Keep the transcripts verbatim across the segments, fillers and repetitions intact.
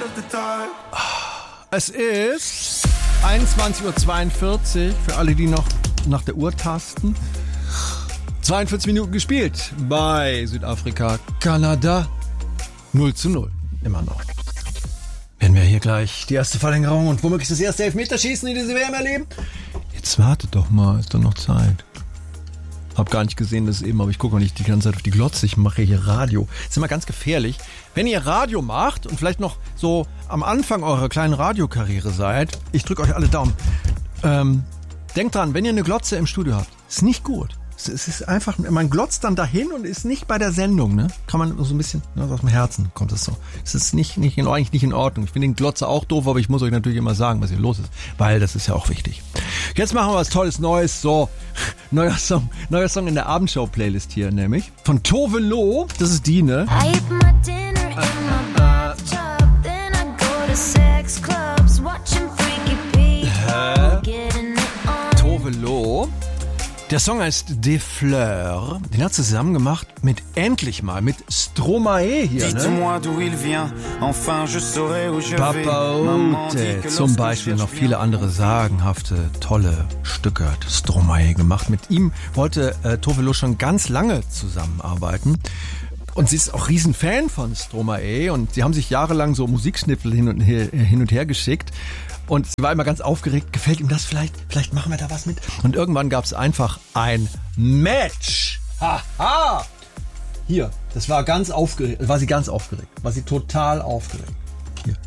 Es ist einundzwanzig Uhr zweiundvierzig für alle, die noch nach der Uhr tasten. zweiundvierzig Minuten gespielt bei Südafrika, Kanada. null zu null, immer noch. Werden wir hier gleich die erste Verlängerung und womöglich das erste Elfmeterschießen in diese W M erleben? Jetzt wartet doch mal, ist doch noch Zeit. Hab gar nicht gesehen, das eben, aber ich gucke auch nicht die ganze Zeit auf die Glotze. Ich mache hier Radio. Ist immer ganz gefährlich. Wenn ihr Radio macht und vielleicht noch so am Anfang eurer kleinen Radiokarriere seid, ich drücke euch alle Daumen. Ähm, denkt dran, wenn ihr eine Glotze im Studio habt, ist nicht gut. Es ist einfach, man glotzt dann dahin und ist nicht bei der Sendung, ne? Kann man so ein bisschen, ne, aus dem Herzen kommt das so. Es ist nicht, nicht in, eigentlich nicht in Ordnung. Ich finde den Glotzer auch doof, aber ich muss euch natürlich immer sagen, was hier los ist, weil das ist ja auch wichtig. Jetzt machen wir was Tolles Neues, so, neuer Song, neuer Song in der Abendshow-Playlist hier, nämlich von Tove Lo, das ist die, ne? Tove Lo. Der Song heißt Des Fleurs. Den hat sie zusammen gemacht mit endlich mal mit Stromae hier, ne? Papa Oute zum Beispiel, noch viele andere sagenhafte, tolle Stücke hat Stromae gemacht. Mit ihm wollte äh, Tove Lo schon ganz lange zusammenarbeiten. Und sie ist auch Riesenfan von Stromae und sie haben sich jahrelang so Musikschnipsel hin und her, hin und her geschickt. Und sie war immer ganz aufgeregt, gefällt ihm das vielleicht? Vielleicht machen wir da was mit. Und irgendwann gab es einfach ein Match. Haha! Hier, das war ganz aufgeregt, war sie ganz aufgeregt, war sie total aufgeregt. Hier.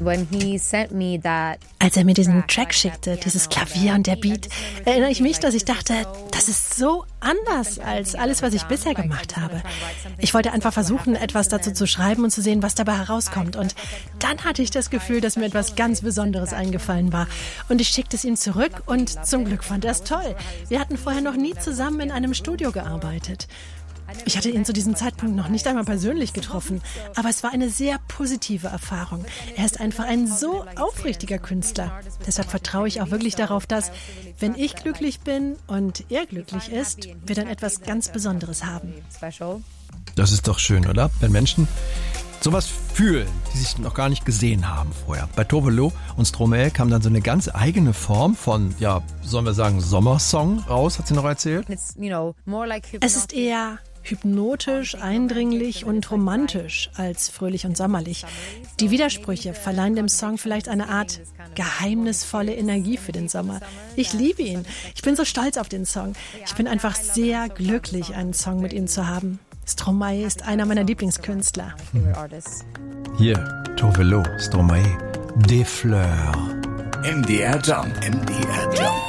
Als er mir diesen Track schickte, dieses Klavier und der Beat, erinnere ich mich, dass ich dachte, das ist so anders als alles, was ich bisher gemacht habe. Ich wollte einfach versuchen, etwas dazu zu schreiben und zu sehen, was dabei herauskommt. Und dann hatte ich das Gefühl, dass mir etwas ganz Besonderes eingefallen war. Und ich schickte es ihm zurück und zum Glück fand er es toll. Wir hatten vorher noch nie zusammen in einem Studio gearbeitet. Ich hatte ihn zu diesem Zeitpunkt noch nicht einmal persönlich getroffen, aber es war eine sehr positive Erfahrung. Er ist einfach ein so aufrichtiger Künstler. Deshalb vertraue ich auch wirklich darauf, dass, wenn ich glücklich bin und er glücklich ist, wir dann etwas ganz Besonderes haben. Das ist doch schön, oder? Wenn Menschen sowas fühlen, die sich noch gar nicht gesehen haben vorher. Bei Tove Lo und Stromae kam dann so eine ganz eigene Form von, ja, sollen wir sagen, Sommersong raus, hat sie noch erzählt? Es ist eher hypnotisch, eindringlich und romantisch als fröhlich und sommerlich. Die Widersprüche verleihen dem Song vielleicht eine Art geheimnisvolle Energie für den Sommer. Ich liebe ihn. Ich bin so stolz auf den Song. Ich bin einfach sehr glücklich, einen Song mit ihm zu haben. Stromae ist einer meiner Lieblingskünstler. Hier, Tove Lo, Stromae, Des Fleurs. M D R Jump, M D R Jump.